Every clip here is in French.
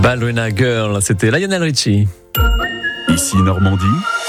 Ballerina Girl, c'était Lionel Richie. Ici Normandie.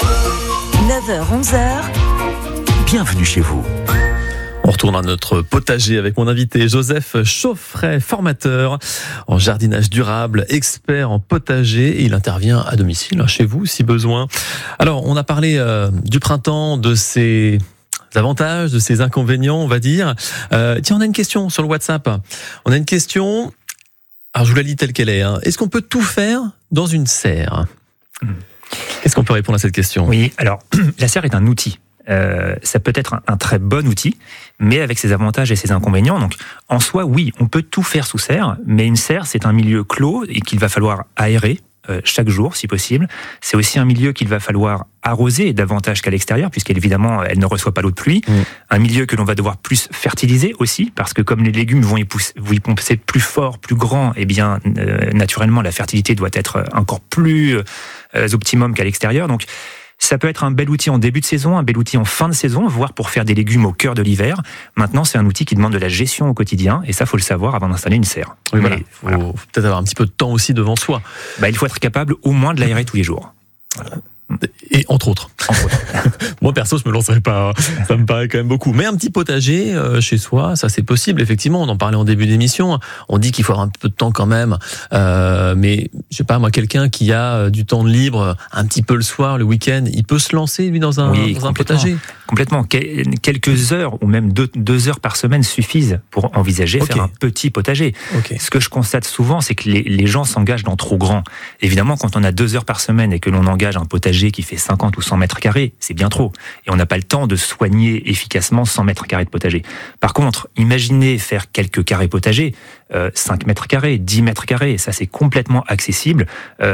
9h-11h. Bienvenue chez vous. On retourne à notre potager avec mon invité Joseph Chauffret, formateur en jardinage durable, expert en potager, et il intervient à domicile, chez vous, si besoin. Alors, on a parlé du printemps, de ses avantages, de ses inconvénients, on va dire. Tiens, on a une question sur le WhatsApp. On a une question, alors je vous la lis telle qu'elle est. Est-ce qu'on peut tout faire dans une serre ? Est-ce qu'on peut répondre à cette question ? Oui, alors, la serre est un outil. Ça peut être un très bon outil, mais avec ses avantages et ses inconvénients. Donc, en soi, oui, on peut tout faire sous serre, mais une serre, c'est un milieu clos et qu'il va falloir aérer chaque jour, si possible. C'est aussi un milieu qu'il va falloir arroser davantage qu'à l'extérieur, puisqu'évidemment, elle ne reçoit pas l'eau de pluie. Un milieu que l'on va devoir plus fertiliser aussi, parce que comme les légumes vont y pousser plus fort, plus grand, eh bien, naturellement, la fertilité doit être encore plus optimum qu'à l'extérieur. Donc, ça peut être un bel outil en début de saison, un bel outil en fin de saison, voire pour faire des légumes au cœur de l'hiver. Maintenant, c'est un outil qui demande de la gestion au quotidien, et ça, faut le savoir avant d'installer une serre. Oui, voilà. Faut peut-être avoir un petit peu de temps aussi devant soi. Il faut être capable au moins de l'aérer tous les jours. Voilà. Et entre autres. Moi perso, je me lancerai pas. Ça me paraît quand même beaucoup. Mais un petit potager chez soi, ça c'est possible. Effectivement, on en parlait en début d'émission. On dit qu'il faut avoir un peu de temps quand même. Mais je sais pas, moi, quelqu'un qui a du temps de libre, un petit peu le soir, le week-end, il peut se lancer lui dans un potager. Complètement. Quelques heures ou même 2 heures par semaine suffisent pour envisager faire un petit potager. Ce que je constate souvent, c'est que les gens s'engagent dans trop grand. Évidemment, quand on a 2 heures par semaine et que l'on engage un potager qui fait 50 ou 100 mètres carrés, c'est bien trop. Et on n'a pas le temps de soigner efficacement 100 mètres carrés de potager. Par contre, imaginez faire quelques carrés potagers, 5 mètres carrés, 10 mètres carrés, ça c'est complètement accessible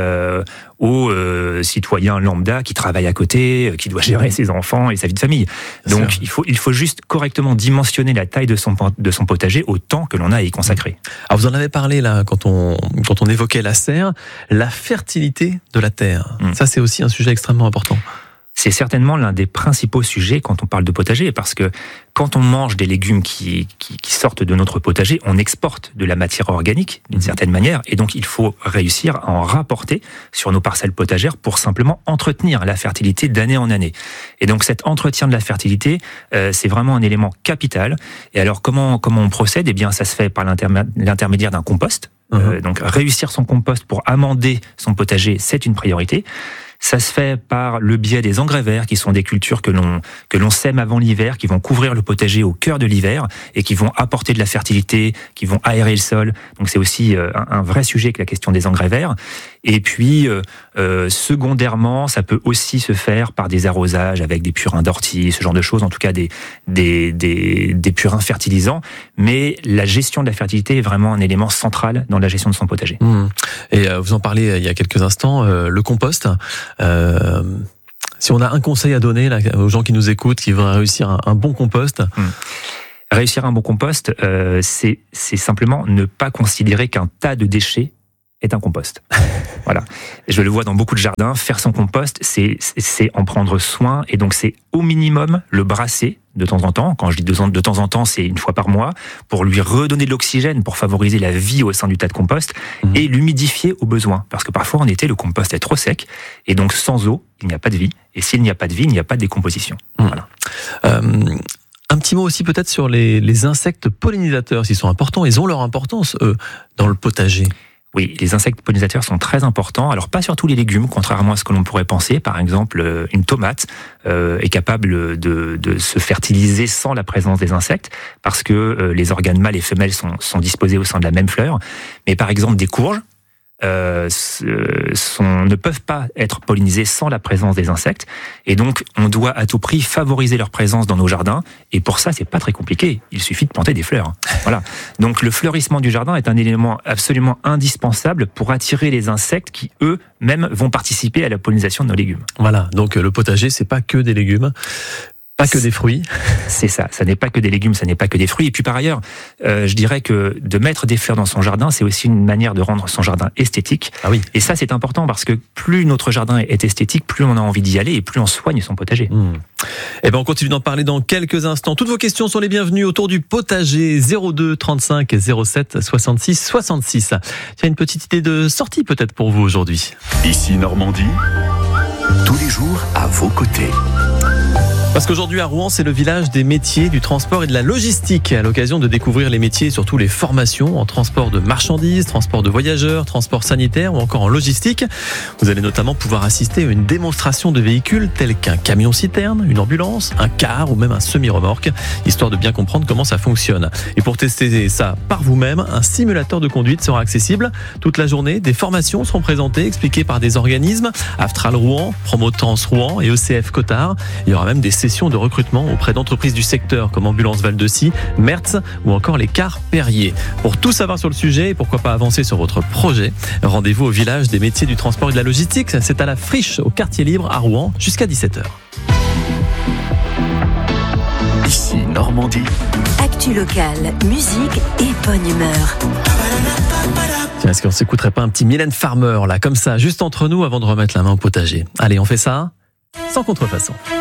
aux citoyens lambda qui travaillent à côté, qui doit gérer ses enfants et sa vie de famille. Donc il faut juste correctement dimensionner la taille de son potager au temps que l'on a à y consacrer. Alors vous en avez parlé là quand on évoquait la serre, la fertilité de la terre. Ça c'est aussi un sujet extrêmement important. C'est certainement l'un des principaux sujets quand on parle de potager, parce que quand on mange des légumes qui sortent de notre potager, on exporte de la matière organique d'une certaine manière, et donc il faut réussir à en rapporter sur nos parcelles potagères pour simplement entretenir la fertilité d'année en année. Et donc cet entretien de la fertilité, c'est vraiment un élément capital. Et alors comment on procède ? Eh bien, ça se fait par l'intermédiaire d'un compost. Donc réussir son compost pour amender son potager, c'est une priorité. Ça se fait par le biais des engrais verts, qui sont des cultures que l'on sème avant l'hiver, qui vont couvrir le potager au cœur de l'hiver et qui vont apporter de la fertilité, qui vont aérer le sol. Donc c'est aussi un vrai sujet que la question des engrais verts. Et puis secondairement, ça peut aussi se faire par des arrosages avec des purins d'ortie, ce genre de choses, en tout cas des purins fertilisants. Mais la gestion de la fertilité est vraiment un élément central dans la gestion de son potager. Et vous en parlez il y a quelques instants, le compost. Si on a un conseil à donner là, aux gens qui nous écoutent, qui voudraient réussir un bon compost. Réussir un bon compost, c'est simplement ne pas considérer qu'un tas de déchets est un compost. Voilà. Je le vois dans beaucoup de jardins, faire son compost, c'est en prendre soin, et donc c'est au minimum le brasser de temps en temps. Quand je dis de temps en temps, c'est une fois par mois, pour lui redonner de l'oxygène, pour favoriser la vie au sein du tas de compost, et l'humidifier au besoin. Parce que parfois en été, le compost est trop sec, et donc sans eau, il n'y a pas de vie. Et s'il n'y a pas de vie, il n'y a pas de décomposition. Voilà. Un petit mot aussi peut-être sur les insectes pollinisateurs, s'ils sont importants. Ils ont leur importance, eux, dans le potager. Oui, les insectes pollinisateurs sont très importants. Alors pas sur tous les légumes, contrairement à ce que l'on pourrait penser. Par exemple, une tomate est capable de se fertiliser sans la présence des insectes, parce que les organes mâles et femelles sont disposés au sein de la même fleur. Mais par exemple, des courges ne peuvent pas être pollinisés sans la présence des insectes, et donc on doit à tout prix favoriser leur présence dans nos jardins, et pour ça c'est pas très compliqué, il suffit de planter des fleurs. Voilà. Donc le fleurissement du jardin est un élément absolument indispensable pour attirer les insectes qui eux-mêmes vont participer à la pollinisation de nos légumes. Voilà, donc le potager c'est pas que des légumes. Pas que des fruits. C'est ça n'est pas que des légumes, ça n'est pas que des fruits. Et puis par ailleurs, je dirais que de mettre des fleurs dans son jardin, c'est aussi une manière de rendre son jardin esthétique. Ah oui. Et ça, c'est important parce que plus notre jardin est esthétique, plus on a envie d'y aller et plus on soigne son potager. Eh ben, on continue d'en parler dans quelques instants. Toutes vos questions sont les bienvenues autour du potager. 02 35 07 66 66. Il y a une petite idée de sortie peut-être pour vous aujourd'hui. Ici Normandie, tous les jours à vos côtés. Parce qu'aujourd'hui à Rouen, c'est le village des métiers, du transport et de la logistique. À l'occasion de découvrir les métiers et surtout les formations en transport de marchandises, transport de voyageurs, transport sanitaire ou encore en logistique. Vous allez notamment pouvoir assister à une démonstration de véhicules tels qu'un camion-citerne, une ambulance, un car ou même un semi-remorque, histoire de bien comprendre comment ça fonctionne. Et pour tester ça par vous-même, un simulateur de conduite sera accessible toute la journée. Des formations seront présentées, expliquées par des organismes, Aftral Rouen, Promotrans Rouen et ECF Cotard. Il y aura même des sessions de recrutement auprès d'entreprises du secteur comme Ambulance Val-de-Cy, Mertz ou encore les cars Perrier. Pour tout savoir sur le sujet et pourquoi pas avancer sur votre projet, rendez-vous au village des métiers du transport et de la logistique. C'est à la Friche, au quartier libre à Rouen, jusqu'à 17h. Ici Normandie. Actu locale, musique et bonne humeur. Tiens, est-ce qu'on s'écouterait pas un petit Mylène Farmer là, comme ça, juste entre nous avant de remettre la main au potager? Allez, on fait ça sans contrefaçon.